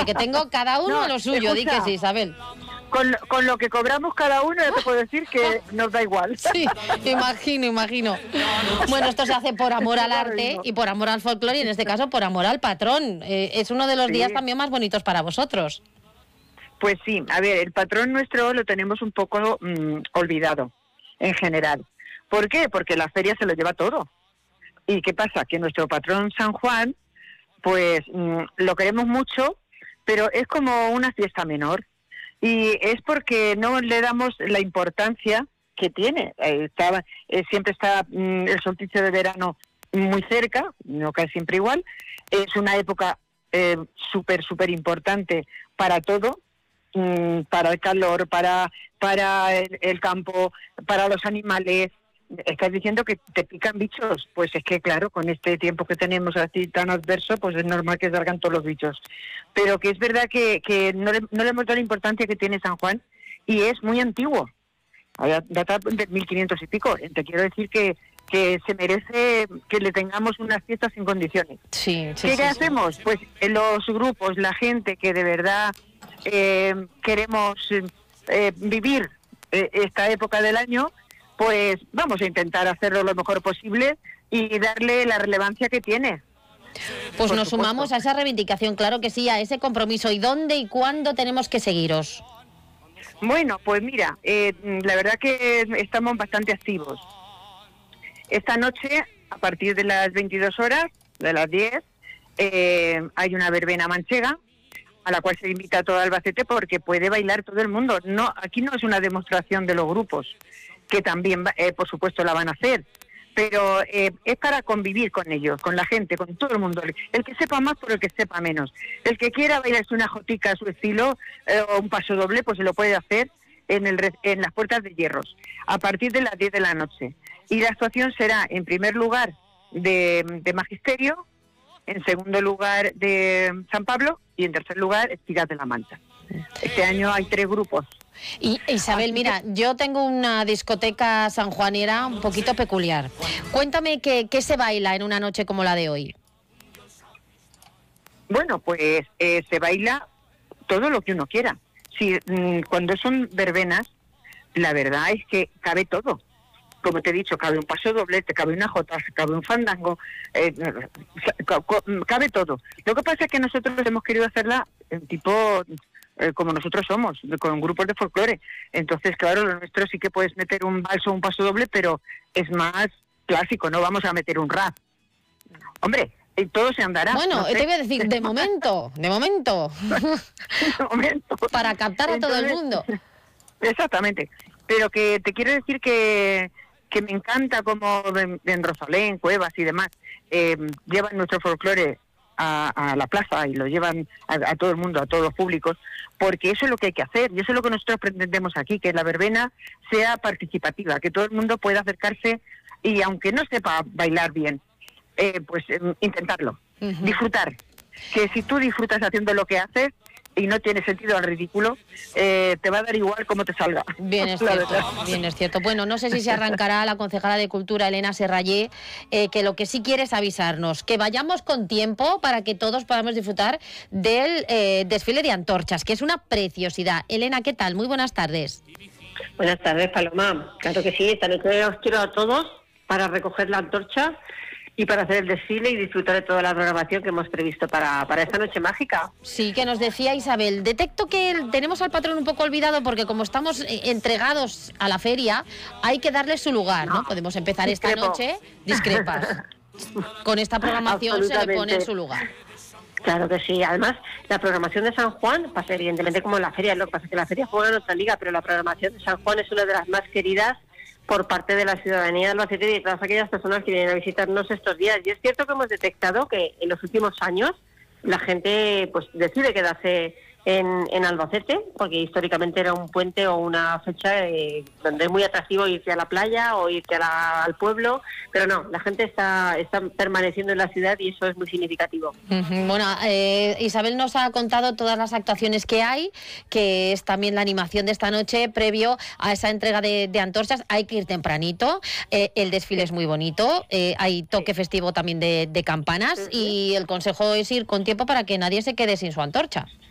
Escúchame, que tengo cada uno No, lo suyo, di que escucha. sí, Isabel. Con lo que cobramos cada uno, ya te puedo decir que nos da igual. Sí, imagino. Bueno, esto se hace por amor al Claro, arte mismo. y por amor al folclore y en este caso por amor al patrón. Es uno de los días Sí. también más bonitos para vosotros. Pues sí, a ver, el patrón nuestro lo tenemos un poco olvidado en general. ¿Por qué? Porque la feria se lo lleva todo. ¿Y qué pasa? Que nuestro patrón San Juan, pues lo queremos mucho, pero es como una fiesta menor. Y es porque no le damos la importancia que tiene. Siempre está el solsticio de verano muy cerca, no casi siempre igual. Es una época súper importante para todo, para el calor, para el campo, para los animales. Estás diciendo que te pican bichos, pues es que claro, con este tiempo que tenemos así tan adverso, pues es normal que salgan todos los bichos. Pero que es verdad que no le hemos dado la importancia que tiene San Juan y es muy antiguo, data de 1500 y pico. Te quiero decir que se merece que le tengamos unas fiestas en condiciones. Sí. ¿Qué hacemos? Pues los grupos, la gente que de verdad queremos vivir esta época del año, pues vamos a intentar hacerlo lo mejor posible y darle la relevancia que tiene. Pues Por nos supuesto. sumamos a esa reivindicación, claro que sí, a ese compromiso. ¿Y dónde y cuándo tenemos que seguiros? Bueno, pues mira, la verdad que estamos bastante activos. Esta noche, a partir de las 22 horas, de las 10, hay una verbena manchega a la cual se invita a todo Albacete porque puede bailar todo el mundo. No, aquí no es una demostración de los grupos, que también, por supuesto, la van a hacer, pero es para convivir con ellos, con la gente, con todo el mundo. El que sepa más por el que sepa menos. El que quiera bailarse una jotica a su estilo o un paso doble, pues se lo puede hacer en las Puertas de Hierros, a partir de las 10 de la noche. Y la actuación será, en primer lugar, de Magisterio, en segundo lugar, de San Pablo, y en tercer lugar, Espigas de la Manta. Este año hay 3 grupos. Y Isabel, mira, yo tengo una discoteca sanjuanera un poquito peculiar. Cuéntame qué se baila en una noche como la de hoy. Bueno, pues se baila todo lo que uno quiera. Si, cuando son verbenas, la verdad es que cabe todo. Como te he dicho, cabe un paso doble, te cabe una jota, cabe un fandango, cabe todo. Lo que pasa es que nosotros hemos querido hacerla en tipo como nosotros somos, con grupos de folclore. Entonces, claro, lo nuestro sí que puedes meter un vals o un paso doble, pero es más clásico, no vamos a meter un rap. Hombre, todo se andará. Bueno, no sé. te voy a decir, de momento, De momento. para captar a todo el mundo. Exactamente. Pero que te quiero decir que me encanta como en Rosalén, Cuevas y demás, llevan nuestro folclore a la plaza y lo llevan a todo el mundo, a todos los públicos, porque eso es lo que hay que hacer y eso es lo que nosotros pretendemos aquí, que la verbena sea participativa, que todo el mundo pueda acercarse y aunque no sepa bailar bien, pues intentarlo, disfrutar. Que si tú disfrutas haciendo lo que haces y no tiene sentido al ridículo, te va a dar igual cómo te salga. Bien, es cierto. Bueno, no sé si se arrancará la concejala de Cultura, Elena Serrallé, que lo que sí quiere es avisarnos, que vayamos con tiempo para que todos podamos disfrutar del desfile de antorchas, que es una preciosidad. Elena, ¿qué tal? Muy buenas tardes. Buenas tardes, Paloma. Claro que sí, esta noche os quiero a todos para recoger la antorcha y para hacer el desfile y disfrutar de toda la programación que hemos previsto para esta noche mágica. Sí, que nos decía Isabel, detecto que tenemos al patrón un poco olvidado porque como estamos entregados a la feria, hay que darle su lugar, ¿no? Podemos empezar esta noche, discrepas. Con esta programación se le pone en su lugar. Claro que sí. Además, la programación de San Juan pasa evidentemente como la feria. Lo que pasa es que la feria juega en otra liga, pero la programación de San Juan es una de las más queridas por parte de la ciudadanía de Albacete y de todas aquellas personas que vienen a visitarnos estos días. Y es cierto que hemos detectado que en los últimos años la gente pues decide quedarse en Albacete, porque históricamente era un puente o una fecha donde es muy atractivo irse a la playa o irse al pueblo, pero no, la gente está permaneciendo en la ciudad y eso es muy significativo. Bueno, Isabel nos ha contado todas las actuaciones que hay, que es también la animación de esta noche previo a esa entrega de antorchas. Hay que ir tempranito, el desfile es muy bonito, hay toque festivo también de campanas y el consejo es ir con tiempo para que nadie se quede sin su antorcha.